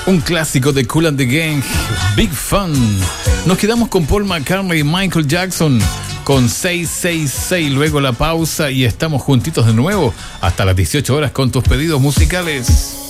Un clásico de Kool and the Gang, Big Fun. Nos quedamos con Paul McCartney y Michael Jackson con 666. Luego la pausa y estamos juntitos de nuevo hasta las 18 horas con tus pedidos musicales.